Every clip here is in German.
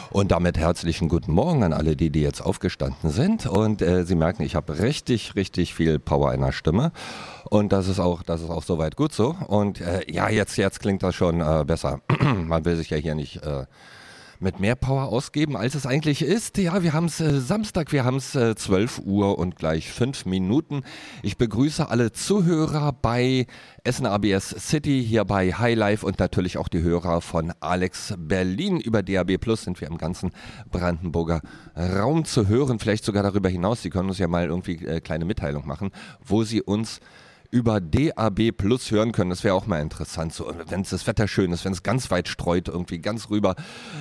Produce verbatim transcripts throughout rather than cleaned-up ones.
Und damit herzlichen guten Morgen an alle, die, die jetzt aufgestanden sind. Und äh, Sie merken, ich habe richtig, richtig viel Power in der Stimme. Und das ist auch, das ist auch soweit gut so. Und äh, ja, jetzt, jetzt klingt das schon äh, besser. Man will sich ja hier nicht äh, mit mehr Power ausgeben, als es eigentlich ist. Ja, wir haben es äh, Samstag, wir haben es äh, zwölf Uhr und gleich fünf Minuten. Ich begrüße alle Zuhörer bei Essen A B S City, hier bei Highlife und natürlich auch die Hörer von Alex Berlin. Über D A B Plus sind wir im ganzen Brandenburger Raum zu hören, vielleicht sogar darüber hinaus. Sie können uns ja mal irgendwie äh, kleine Mitteilung machen, wo Sie uns über D A B Plus hören können. Das wäre auch mal interessant, so, wenn das Wetter schön ist, wenn es ganz weit streut, irgendwie ganz rüber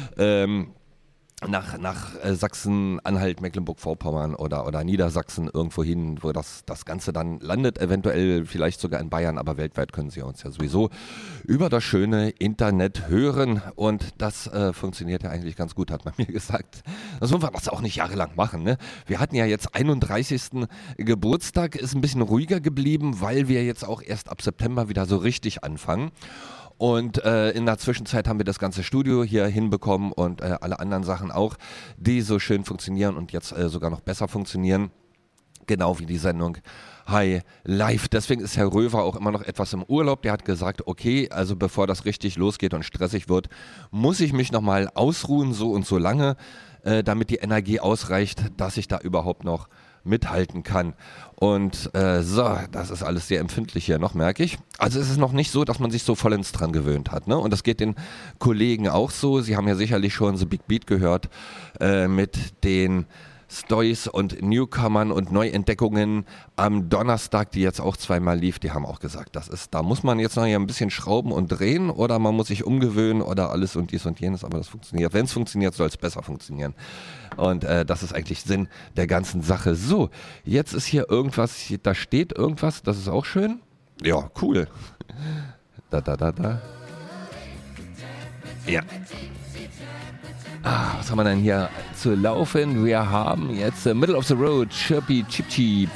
ähm, nach, nach äh, Sachsen, Anhalt, Mecklenburg-Vorpommern oder, oder Niedersachsen irgendwo hin, wo das, das Ganze dann landet, eventuell vielleicht sogar in Bayern, aber weltweit können Sie uns ja sowieso über das schöne Internet hören und das äh, funktioniert ja eigentlich ganz gut, hat man mir gesagt. Das wollen wir das auch nicht jahrelang machen, ne? Wir hatten ja jetzt einunddreißigsten Geburtstag, ist ein bisschen ruhiger geblieben, weil wir jetzt auch erst ab September wieder so richtig anfangen. Und äh, in der Zwischenzeit haben wir das ganze Studio hier hinbekommen und äh, alle anderen Sachen auch, die so schön funktionieren und jetzt äh, sogar noch besser funktionieren. Genau wie die Sendung Hi Live. Deswegen ist Herr Röver auch immer noch etwas im Urlaub. Der hat gesagt, okay, also bevor das richtig losgeht und stressig wird, muss ich mich nochmal ausruhen, so und so lange, äh, damit die Energie ausreicht, dass ich da überhaupt noch mithalten kann. Und äh, so, das ist alles sehr empfindlich hier noch, merke ich. Also es ist noch nicht so, dass man sich so vollends dran gewöhnt hat, ne? Und das geht den Kollegen auch so. Sie haben ja sicherlich schon The Big Beat gehört äh, mit den Stories und Newcomern und Neuentdeckungen am Donnerstag, die jetzt auch zweimal lief, die haben auch gesagt, das ist, da muss man jetzt noch hier ein bisschen schrauben und drehen oder man muss sich umgewöhnen oder alles und dies und jenes, aber das funktioniert. Wenn es funktioniert, soll es besser funktionieren. Und äh, das ist eigentlich Sinn der ganzen Sache. So, jetzt ist hier irgendwas, da steht irgendwas, das ist auch schön. Ja, cool. Da, da, da, da. Ja. Ah, was haben wir denn hier zu laufen? Wir haben jetzt uh, Middle of the Road, Chirpy Cheep Cheep.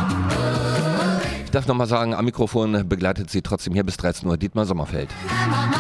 Ich darf nochmal sagen, am Mikrofon begleitet sie trotzdem hier bis dreizehn Uhr Dietmar Sommerfeld.